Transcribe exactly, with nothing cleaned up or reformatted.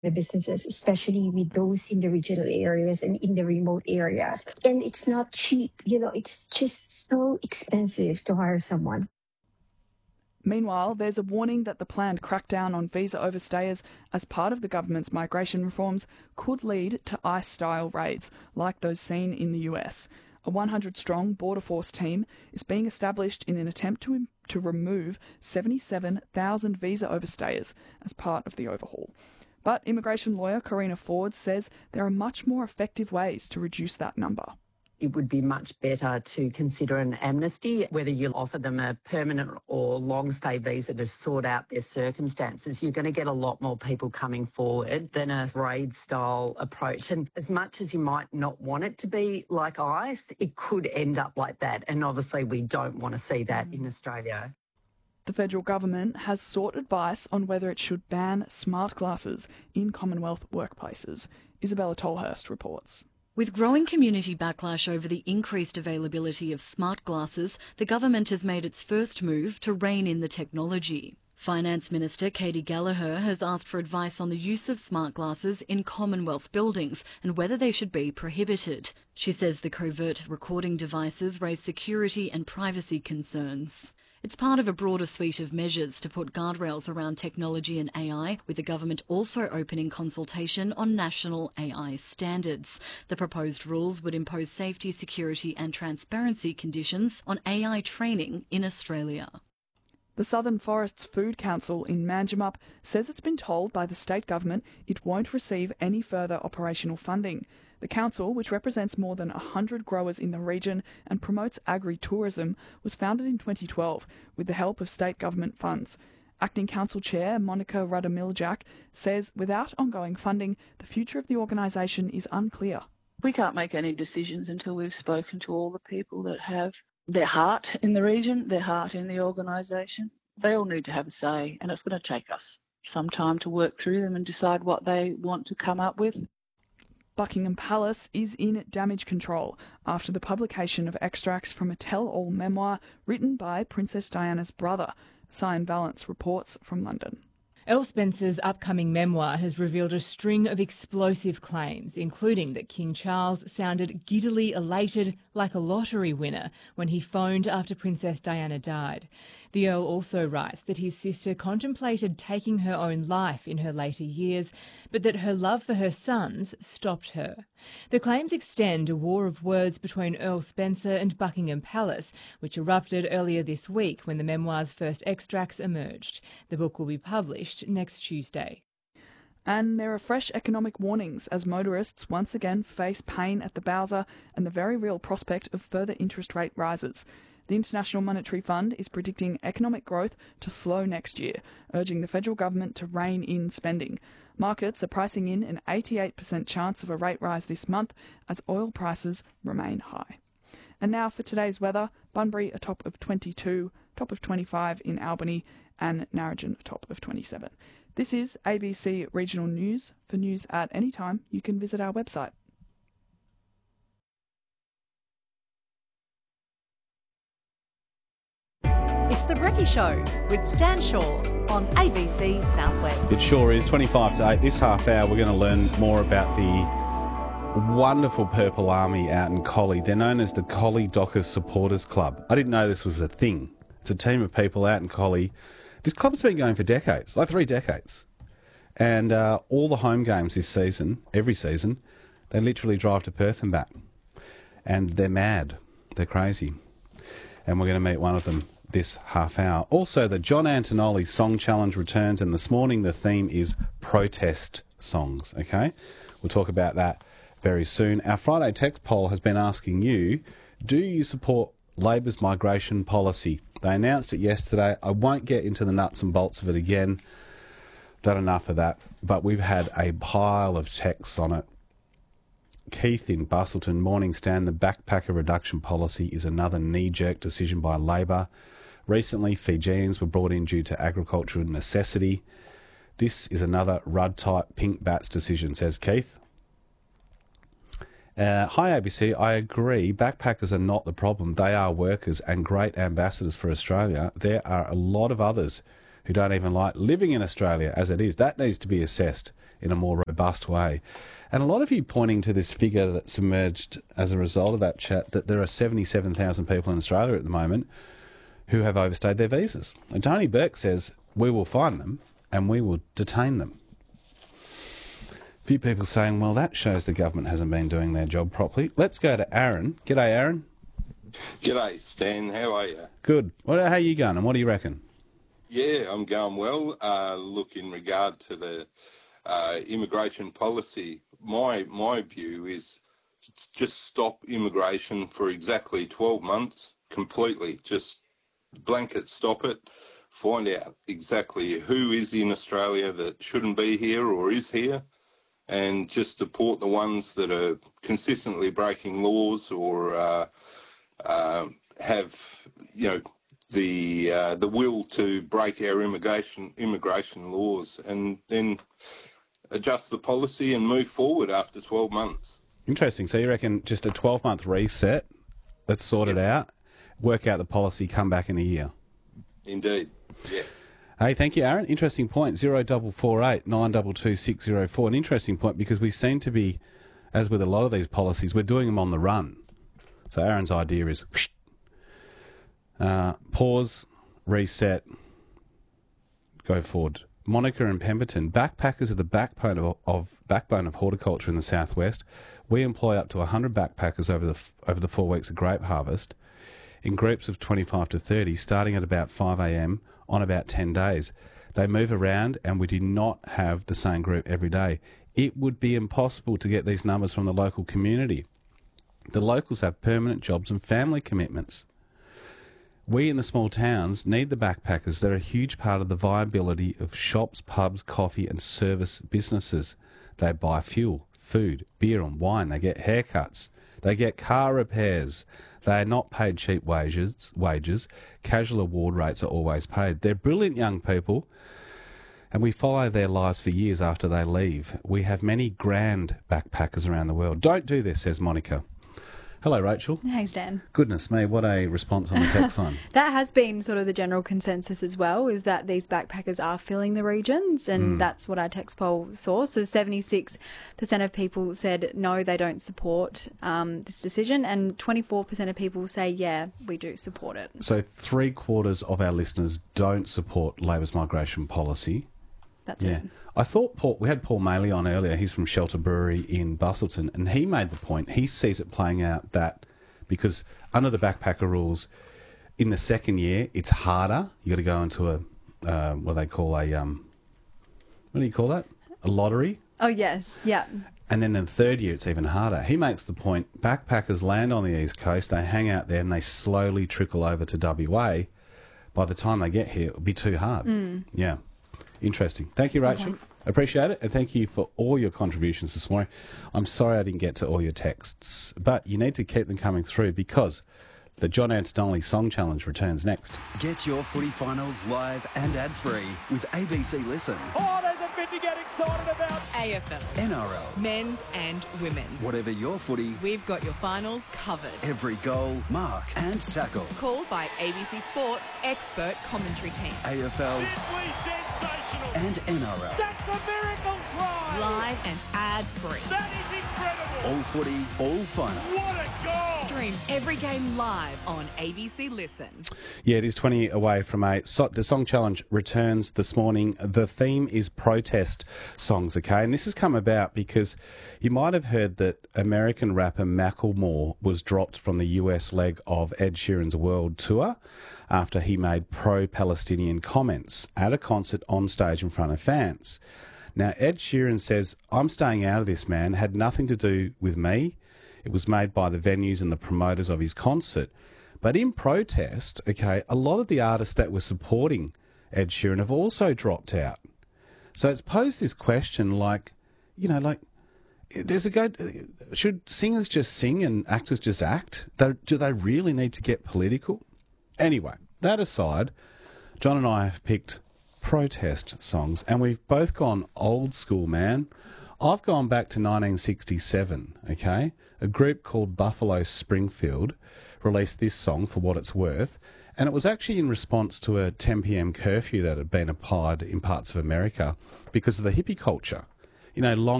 the businesses, especially with those in the regional areas and in the remote areas. And it's not cheap, you know, it's just so expensive to hire someone. Meanwhile, there's a warning that the planned crackdown on visa overstayers as part of the government's migration reforms could lead to ICE-style raids like those seen in the U S. A one hundred strong border force team is being established in an attempt to, to remove seventy-seven thousand visa overstayers as part of the overhaul. But immigration lawyer Karina Ford says there are much more effective ways to reduce that number. It would be much better to consider an amnesty, whether you offer them a permanent or long-stay visa to sort out their circumstances. You're going to get a lot more people coming forward than a raid-style approach. And as much as you might not want it to be like ICE, it could end up like that. And obviously we don't want to see that in Australia. The federal government has sought advice on whether it should ban smart glasses in Commonwealth workplaces. Isabella Tolhurst reports. With growing community backlash over the increased availability of smart glasses, the government has made its first move to rein in the technology. Finance Minister Katie Gallagher has asked for advice on the use of smart glasses in Commonwealth buildings and whether they should be prohibited. She says the covert recording devices raise security and privacy concerns. It's part of a broader suite of measures to put guardrails around technology and A I, with the government also opening consultation on national A I standards. The proposed rules would impose safety, security and transparency conditions on A I training in Australia. The Southern Forests Food Council in Manjimup says it's been told by the state government it won't receive any further operational funding. The council, which represents more than one hundred growers in the region and promotes agri-tourism, was founded in twenty twelve with the help of state government funds. Acting Council Chair Monica Rudder-Miljak says without ongoing funding, the future of the organisation is unclear. We can't make any decisions until we've spoken to all the people that have their heart in the region, their heart in the organisation. They all need to have a say, and it's going to take us some time to work through them and decide what they want to come up with. Buckingham Palace is in damage control after the publication of extracts from a tell-all memoir written by Princess Diana's brother. Cyan Valance reports from London. Elle Spencer's upcoming memoir has revealed a string of explosive claims, including that King Charles sounded giddily elated like a lottery winner when he phoned after Princess Diana died. The Earl also writes that his sister contemplated taking her own life in her later years, but that her love for her sons stopped her. The claims extend a war of words between Earl Spencer and Buckingham Palace, which erupted earlier this week when the memoir's first extracts emerged. The book will be published next Tuesday. And there are fresh economic warnings as motorists once again face pain at the Bowser and the very real prospect of further interest rate rises. The International Monetary Fund is predicting economic growth to slow next year, urging the federal government to rein in spending. Markets are pricing in an eighty-eight percent chance of a rate rise this month as oil prices remain high. And now for today's weather, Bunbury a top of twenty-two, top of twenty-five in Albany, and Narrogin a top of twenty-seven. This is A B C Regional News. For news at any time, you can visit our website. It's The Brekkie Show with Stan Shaw on A B C Southwest. It sure is. twenty-five to eight. This half hour, we're going to learn more about the wonderful Purple Army out in Collie. They're known as the Collie Dockers Supporters Club. I didn't know this was a thing. It's a team of people out in Collie. This club's been going for decades, like three decades. And uh, all the home games this season, every season, they literally drive to Perth and back. And they're mad. They're crazy. And we're going to meet one of them this half hour. Also, the John Antonelli Song Challenge returns, and this morning the theme is protest songs, okay? We'll talk about that very soon. Our Friday text poll has been asking you, do you support Labor's migration policy? They announced it yesterday. I won't get into the nuts and bolts of it again. Done enough of that. But we've had a pile of texts on it. Keith in Bustleton, morning Stan, the backpacker reduction policy is another knee-jerk decision by Labor. Recently, Fijians were brought in due to agricultural necessity. This is another Rudd-type pink bats decision, says Keith. Uh, hi A B C, I agree, backpackers are not the problem. They are workers and great ambassadors for Australia. There are a lot of others who don't even like living in Australia as it is. That needs to be assessed in a more robust way. And a lot of you pointing to this figure that's emerged as a result of that chat, that there are seventy-seven thousand people in Australia at the moment who have overstayed their visas. And Tony Burke says, we will find them and we will detain them. A few people saying, well, that shows the government hasn't been doing their job properly. Let's go to Aaron. G'day, Aaron. G'day, Stan. How are you? Good. What, how are you going and what do you reckon? Yeah, I'm going well. Uh, look, in regard to the uh, immigration policy, my my view is just stop immigration for exactly twelve months completely. Just blanket stop it. Find out exactly who is in Australia that shouldn't be here or is here, and just deport the ones that are consistently breaking laws or uh, uh, have, you know, the uh, the will to break our immigration immigration laws, and then adjust the policy and move forward after twelve months. Interesting. So you reckon just a twelve-month reset, let's sort yep. it out, work out the policy, come back in a year? Indeed, yes. Hey, thank you, Aaron. Interesting point. Zero double four eight nine double two six zero four. An interesting point because we seem to be, as with a lot of these policies, we're doing them on the run. So Aaron's idea is uh, pause, reset, go forward. Monica and Pemberton, backpackers are the backbone of, of backbone of horticulture in the southwest. We employ up to one hundred backpackers over the over the four weeks of grape harvest, in groups of twenty-five to thirty, starting at about five a m on about ten days. They move around, and we do not have the same group every day. It would be impossible to get these numbers from the local community. The locals have permanent jobs and family commitments. We in the small towns need the backpackers. They're a huge part of the viability of shops, pubs, coffee and service businesses. They buy fuel, food, beer and wine. They get haircuts. They get car repairs. They are not paid cheap wages. Wages. Casual award rates are always paid. They're brilliant young people, and we follow their lives for years after they leave. We have many grand backpackers around the world. Don't do this, says Monica. Hello, Rachel. Hey, Stan. Goodness me, what a response on the text line. That has been sort of the general consensus as well, is that these backpackers are filling the regions, and mm. that's what our text poll saw. So seventy-six percent of people said no, they don't support um, this decision, and twenty-four percent of people say, yeah, we do support it. So three quarters of our listeners don't support Labor's migration policy. That's yeah. it. I thought Paul, we had Paul Maley on earlier. He's from Shelter Brewery in Bustleton, and he made the point. He sees it playing out that because under the backpacker rules, in the second year, it's harder. You got to go into a uh, what they call a um, what do you call that? A lottery. Oh yes, yeah. And then in the third year, it's even harder. He makes the point: backpackers land on the East Coast, they hang out there, and they slowly trickle over to W A. By the time they get here, it'll be too hard. Mm. Yeah. Interesting. Thank you, Rachel. Okay. Appreciate it. And thank you for all your contributions this morning. I'm sorry I didn't get to all your texts, but you need to keep them coming through because the John Antonelli Song Challenge returns next. Get your footy finals live and ad-free with A B C Listen. Oh, there's a bit to get excited about. A F L. N R L. Men's and women's. Whatever your footy, we've got your finals covered. Every goal, mark and tackle. Called by A B C Sports expert commentary team. A F L. Simply sensational. And N R L. That's a miracle try. Live and ad-free. That is incredible. All footy, all finals. What a goal. Stream every game live on A B C Listen. Yeah, it is twenty away from eight. So, the Song Challenge returns this morning. The theme is protest songs, okay? And this has come about because you might have heard that American rapper Macklemore was dropped from the U S leg of Ed Sheeran's world tour after he made pro-Palestinian comments at a concert on stage in front of fans. Now, Ed Sheeran says, I'm staying out of this, man. Had nothing to do with me. It was made by the venues and the promoters of his concert. But in protest, okay, a lot of the artists that were supporting Ed Sheeran have also dropped out. So it's posed this question like, you know, like, there's a go, should singers just sing and actors just act? Do they really need to get political? Anyway, that aside, John and I have picked protest songs, and we've both gone old school, man. I've gone back to nineteen sixty-seven, okay? A group called Buffalo Springfield released this song, For What It's Worth, And it was actually in response to a ten p.m. curfew that had been applied in parts of America because of the hippie culture. You know, long